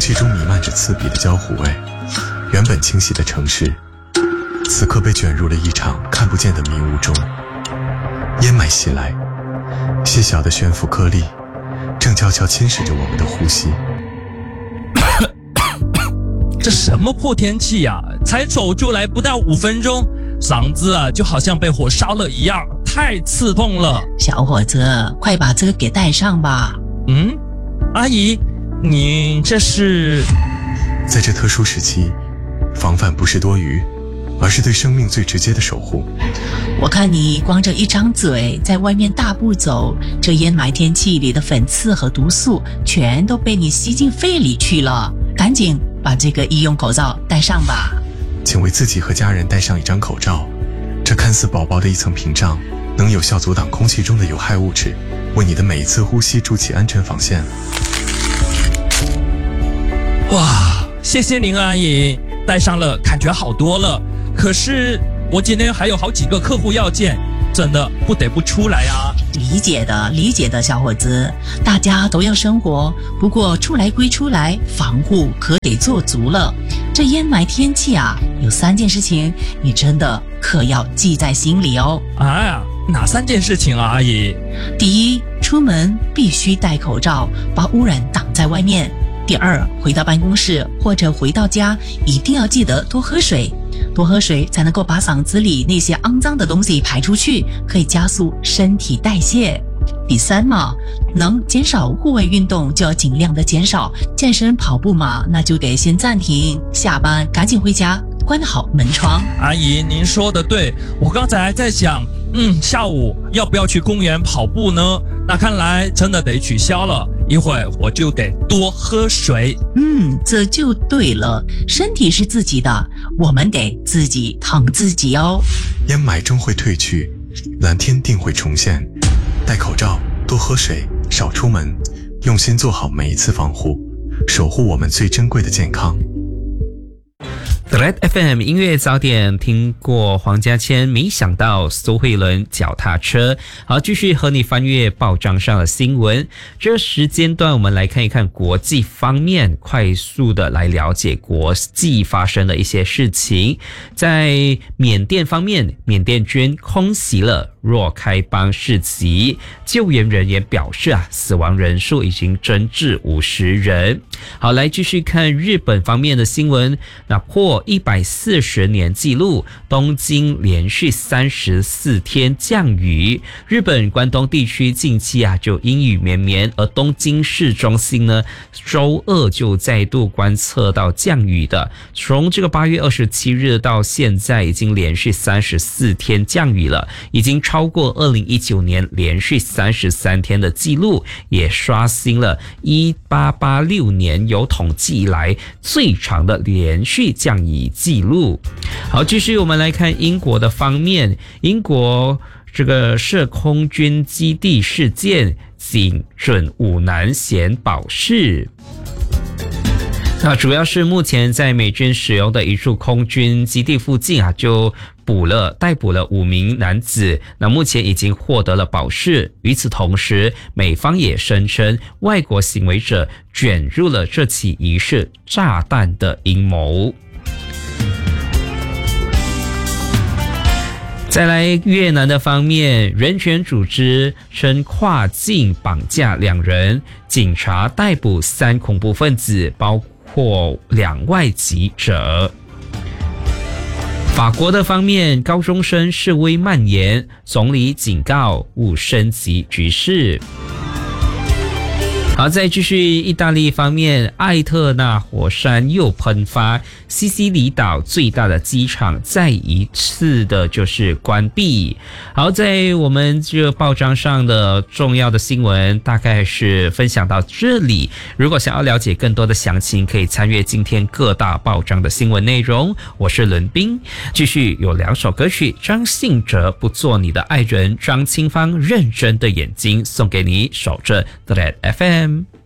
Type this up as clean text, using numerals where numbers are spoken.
气中弥漫着刺鼻的焦糊味，原本清晰的城市此刻被卷入了一场看不见的迷雾中。烟霾袭来，细小的悬浮颗粒正悄悄侵蚀着我们的呼吸。 这什么破天气呀，才走出来不到5分钟，嗓子就好像被火烧了一样，太刺痛了。 小伙子，快把这个给带上吧。 阿姨，你这是…… 在这特殊时期，防范不是多余，而是对生命最直接的守护。 我看你光着一张嘴在外面大步走，这烟霾天气里的粉刺和毒素全都被你吸进肺里去了，赶紧把这个医用口罩戴上吧。 请为自己和家人戴上一张口罩，这看似薄薄的一层屏障，能有效阻挡空气中的有害物质，为你的每一次呼吸筑起安全防线。 哇，谢谢您阿姨，戴上了感觉好多了。可是我今天还有好几个客户要见，真的不得不出来啊。 理解的小伙子，大家都要生活，不过出来归出来，防护可得做足了。这烟霾天气啊，有3件事情你真的可要记在心里哦。 哪3件事情啊阿姨？ 第一，出门必须戴口罩，把污染挡在外面。第二，回到办公室或者回到家，一定要记得多喝水，多喝水才能够把嗓子里那些肮脏的东西排出去，可以加速身体代谢。第三嘛，能减少户外运动就要尽量的减少，健身跑步嘛，那就得先暂停，下班赶紧回家，关好门窗。 阿姨，您说的对，我刚才还在想，下午要不要去公园跑步呢？那看来真的得取消了，一会儿我就得多喝水。 这就对了，身体是自己的，我们得自己疼自己哦。 烟霾终会退去，蓝天定会重现。戴口罩，多喝水，少出门，用心做好每一次防护，守护我们最珍贵的健康。 Red FM 音乐早点，听过黄家千，没想到苏慧伦脚踏车。好，继续和你翻阅报章上的新闻。这时间段我们来看一看国际方面，快速的来了解国际发生的一些事情。在缅甸方面，缅甸军空袭了若开邦市集，救援人员表示死亡人数已经增至50人。好，来继续看日本方面的新闻，那破140年纪录，东京连续34天降雨。日本关东地区近期就阴雨绵绵，而东京市中心呢，周二就再度观测到降雨的。从这个8月27日到现在，已经连续34天降雨了，已经超过2019年连续33天的记录，也刷新了1886年有统计以来最长的连续降雨记录。好，继续我们来看英国的方面，英国这个涉空军基地事件，仅准5男衔保释。那主要是目前在美军使用的一处空军基地附近就逮捕了5名男子，那目前已经获得了保释。与此同时，美方也声称外国行为者卷入了这起疑似炸弹的阴谋。再来越南的方面，人权组织称跨境绑架2人，警察逮捕3恐怖分子，包括2外籍者。法国的方面，高中生示威蔓延，总理警告勿升级局势。好，再继续意大利方面，艾特纳火山又喷发，西西里岛最大的机场再一次的就是关闭。好，在我们这个报章上的重要的新闻大概是分享到这里。如果想要了解更多的详情，可以参阅今天各大报章的新闻内容。我是伦斌，继续有2首歌曲，张信哲不做你的爱人，张清芳认真的眼睛送给你，守着 Red FM。